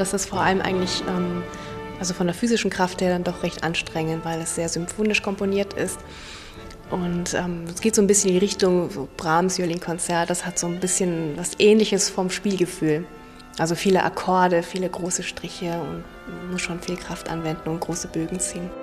Das ist vor allem eigentlich also von der physischen Kraft her dann doch recht anstrengend, weil es sehr symphonisch komponiert ist. Und es geht so ein bisschen in die Richtung so Brahms Violinkonzert. Das hat so ein bisschen was Ähnliches vom Spielgefühl. Also viele Akkorde, viele große Striche und man muss schon viel Kraft anwenden und große Bögen ziehen.